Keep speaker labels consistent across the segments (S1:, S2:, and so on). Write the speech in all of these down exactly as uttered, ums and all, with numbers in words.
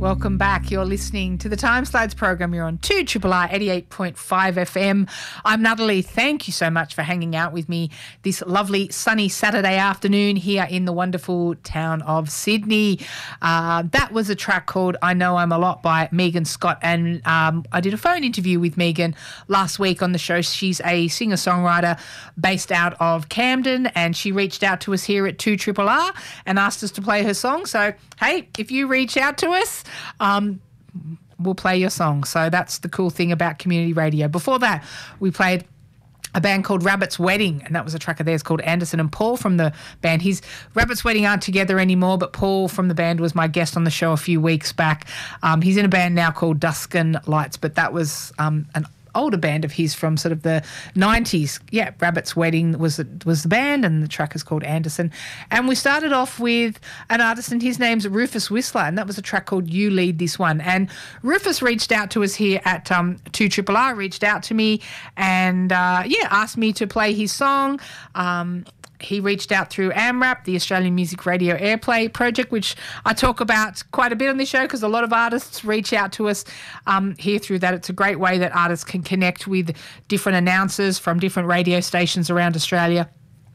S1: Welcome back. You're listening to the Time Slides program. You're on two R R R eighty-eight point five F M. I'm Natalie. Thank you so much for hanging out with me this lovely sunny Saturday afternoon here in the wonderful town of Sydney. Uh, that was a track called I Know I'm a Lot by Megan Scott, and um, I did a phone interview with Megan last week on the show. She's a singer-songwriter based out of Camden, and she reached out to us here at two R R R and asked us to play her song. So, hey, if you reach out to us, Um, we'll play your song. So that's the cool thing about community radio. Before that, we played a band called Rabbit's Wedding, and that was a track of theirs called Anderson and Paul from the band. His Rabbit's Wedding aren't together anymore, but Paul from the band was my guest on the show a few weeks back. Um, he's in a band now called Duskin Lights, but that was um, an older band of his from sort of the nineties. Yeah, Rabbit's Wedding was the, was the band, and the track is called Anderson. And we started off with an artist, and his name's Rufus Whistler, and that was a track called You Lead This One. And Rufus reached out to us here at um, two R R R, reached out to me and, uh, yeah, asked me to play his song. Um He reached out through AMRAP, the Australian Music Radio Airplay project, which I talk about quite a bit on this show because a lot of artists reach out to us um, here through that. It's a great way that artists can connect with different announcers from different radio stations around Australia.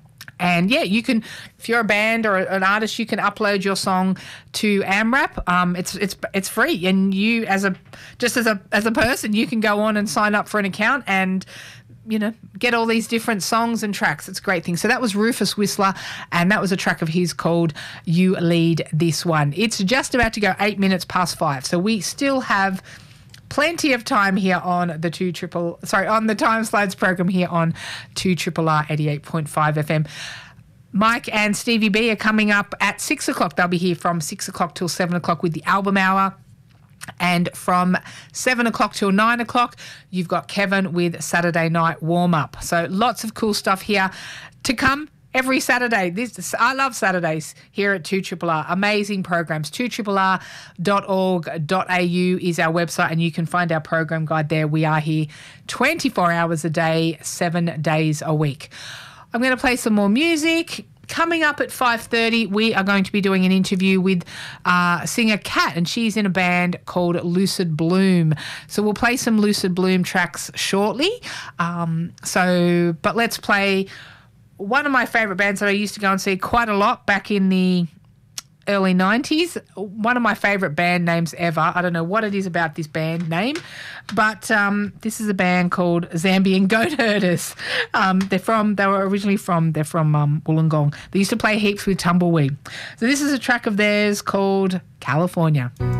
S1: And, yeah, you can, if you're a band or an artist, you can upload your song to AMRAP. Um, it's it's it's free, and you as a just as a as a person, you can go on and sign up for an account and, you know, get all these different songs and tracks. It's a great thing. So that was Rufus Whistler, and that was a track of his called You Lead This One. It's just about to go eight minutes past five, so we still have plenty of time here on the two triple sorry on the Time Slides program here on two R R R eighty-eight point five F M. Mike and Stevie B are coming up at six o'clock. They'll be here from six o'clock till seven o'clock with the album hour. And from seven o'clock till nine o'clock, you've got Kevin with Saturday Night Warm Up. So lots of cool stuff here to come every Saturday. This I love Saturdays here at two R R R. Amazing programs. two R R R dot org dot A U is our website, and you can find our program guide there. We are here twenty-four hours a day, seven days a week. I'm going to play some more music. Coming up at five thirty, we are going to be doing an interview with uh, singer Kat, and she's in a band called Lucid Bloom. So we'll play some Lucid Bloom tracks shortly. Um, so, but let's play one of my favourite bands that I used to go and see quite a lot back in the early nineties. One of my favourite band names ever. I don't know what it is about this band name, but um, this is a band called Zambian Goat Herders. Um, they're from, they were originally from, they're from um, Wollongong. They used to play heaps with Tumbleweed. So this is a track of theirs called California.